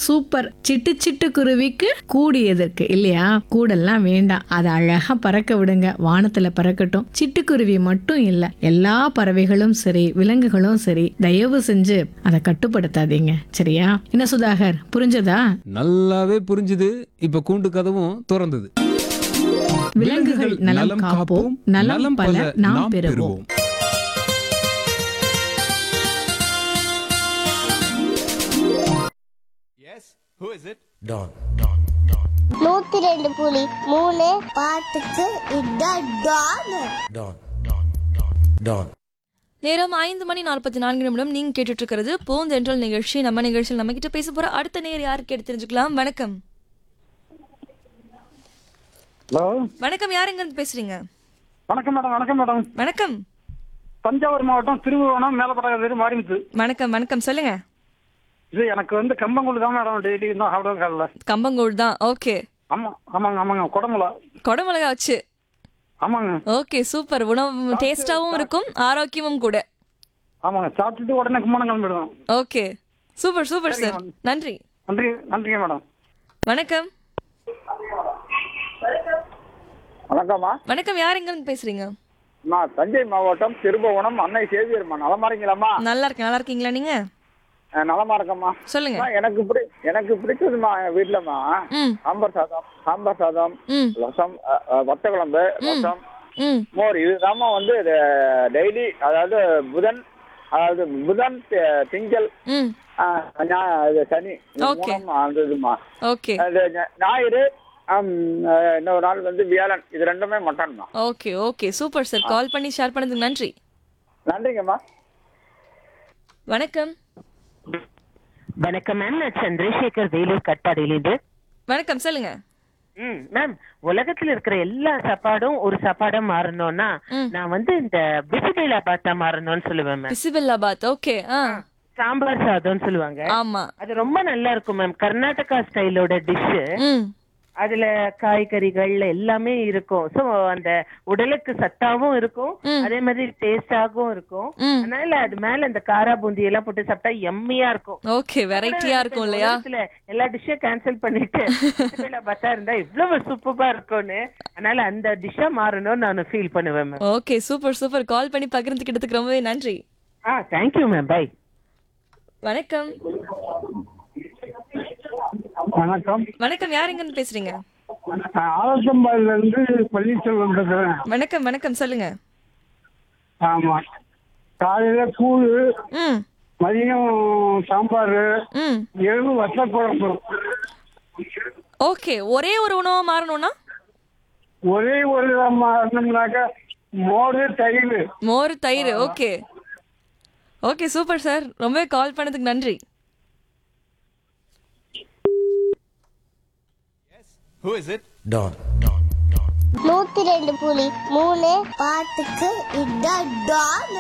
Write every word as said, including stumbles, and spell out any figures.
Super. சிட்டு சிட்டு குருவிக்கு கூடு எதற்கு இல்லையா? கூடெல்லாம் வேண்டாம், அதை அழகா பறக்க விடுங்க, வானத்துல பறக்கட்டும். சிட்டுக்குருவி மட்டும் இல்ல, எல்லா பறவைகளும் சரி விலங்குகளும் சரி, தயவு செஞ்சு அதை கட்டுப்படுத்தாதீங்க. சரியா? என்ன சுதாகர், புரிஞ்சதா? நல்லாவே புரிஞ்சுது. இப்ப கூண்டு கதவும் திறந்தது. விலங்குகள் நலம் காப்போம், நலம் பல நாம் பெறுவோம். நூத்தி ரெண்டு புள்ளி மூணு பாட்டுக்கு இதான் டான். நேரம் ஐந்து மணி நாற்பத்தி நான்கு நிமிடம். நீங்க கேட்டுட்டு இருக்கிறது பூந்தென்றல் நிகழ்ச்சி. நம்ம நிகழ்ச்சியில் நம்ம கிட்ட பேச போற அடுத்த நேர் யாருக்கு எடுத்து தெரிஞ்சுக்கலாம். வணக்கம். ஹலோ வணக்கம், யார் எங்க இருந்து பேசுறீங்க? வணக்கம் மேடம். வணக்கம் மேடம். வணக்கம். தஞ்சாவூர் மாவட்டம் திருவுவனம் மேலப்பட்ட மாறிமுத்து. வணக்கம் வணக்கம், சொல்லுங்க. இது எனக்கு வந்து கம்பங்கூழ் தான் மேடம் டெய்லி தான் சாப்பிடுவோம் காலைல. கம்பங்கூழ் தான். ஓகே. ஆமா ஆமாங்க ஆமாங்க. குடமிளா கொடமிளகா வச்சு. ஆமாங்க. Okay, super. உணவு டேஸ்டாவும் இருக்கும், ஆரோக்கியமும் கூட. ஆமாங்க. சாப்பிட்டுட்டு உடனே கும்பகோணம் கிளம்பிடுவோம். Okay, super super sir. நன்றி. நன்றி நன்றிங்க மேடம். வணக்கம். வணக்கம்மா. வணக்கம், யார் எங்க இருந்து பேசுறீங்க? நான் தஞ்சை மாவட்டம் திருபுவனம் அன்னை சேவியர்மா. நலமா இருக்கீங்களாம்மா? நல்லா இருக்கேன். நல்லா இருக்கீங்களா நீங்க? நலமா இருக்கம்மா. சொல்லுங்க. எனக்கு பிடி எனக்கு பிடிச்சதுமா வீட்டுலமா ம் சாம்பார் சாதம் சாம்பார் சாதம் ம் ரசம் வத்த குழம்பு ரசம் ம் மோர். இதுதாம்மா வந்து டெய்லி, அதாவது புதன் அதாவது புதன் தி- திங்கள் ம் ஆ, ஞா- இது சனி இது Okay. மூணும் அந்த இதுமா. ஓகே அது ஞா- ஞாயிறு ஆம், இன்னொரு நாள் வந்து வியாழன். இது ரெண்டுமே மட்டன்மா. Okay okay, super sir. கால் பண்ணி ஷேர் பண்ணதுக்கு நன்றி. நன்றிங்கம்மா. வணக்கம். வணக்கம் மேம், நான் சந்திரசேகர் வேலூர் கட்பாடியிலிருந்து. வணக்கம், சொல்லுங்க. ம் மேம், உலகத்துல இருக்கிற எல்லா சாப்பாடும் ஒரு சாப்பாடா மாறணும்னா ம். நான் வந்து இந்த பிசிபேலா பாத்தா மாறணும்னு சொல்லுவேன் மேம். பிசிபெல்லாபாத். ஓகே. ஆ சாம்பார் சாதம்னு சொல்லுவாங்க. ஆமா. அது ரொம்ப நல்லா இருக்கும் மேம். கர்நாடகா ஸ்டைலோட டிஷ். ம் அதுல காய்கறிகள் எல்லாமே இருக்கும். சோ அந்த உடலுக்கு சத்தாவும் இருக்கும், ம். அதே மாதிரி டேஸ்டாகவும் இருக்கும். ம். அதனால அது மேல இந்த காரா பூந்தி எல்லாம் போட்டு சாப்பிட்டா எம்மியா இருக்கும். ஓகே, வெரைட்டியா இருக்கும் இல்லையா? உலகத்துல எல்லா டிஷ்ஷையும் கேன்சல் பண்ணிட்டு பிசிபேலா பாத்தா இருந்தா இவ்வளவு சூப்பரா இருக்கும்னு. அதனால அந்த டிஷ்ஷா மாறணும்னு நான் ஃபீல் பண்ணுவேன் மேம். Okay, super super. கால் பண்ணி பகிர்ந்துக்கிட்டதுக்கு ரொம்பவே நன்றி. ஆ தேங்க்யூ மேம். பை. வணக்கம். வணக்கம். வணக்கம், யார் எங்க இருந்து பேசுறீங்க? ஆலத்தம்பாடில இருந்து பன்னீர்செல்வம் பேசுறேன். வணக்கம் வணக்கம், சொல்லுங்க. ஆமா. காலையில கூழ், ம் மதியம் சாம்பார், ம் இரவு வத்த குழம்பு. ஓகே, ஒரே ஒரு உணவா மாறணும்னா? ஒரே ஒரு மாறினோம்னாக்க மோர் தயிர். மோர் தயிர். Okay okay, super sir. ரொம்பவே கால் பண்ணதுக்கு நன்றி. நூத்தி ரெண்டு புள்ளி மூணு பாட்டுக்கு இதான் டான்.